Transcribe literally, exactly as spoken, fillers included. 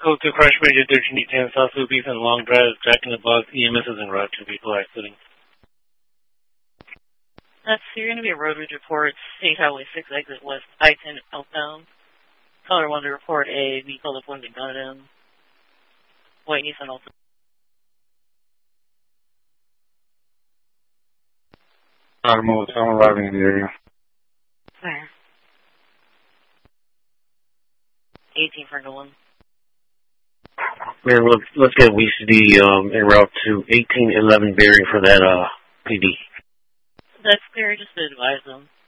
Code two Crash Major thirteen D ten, South Loop East and Long Drive, Jack in the Box, E M S is en route to vehicle accident. That's, you're going to be a road rage report, State Highway six exit west, I ten outbound. Caller one to report a vehicle that pointed a gun at him. White Nissan also. Automotive, I'm arriving in the area. Where? eighteen for Nolan. Man, let's, let's get W C D um, en route to eighteen eleven bearing for that uh, P D. That's clear, just to advise them.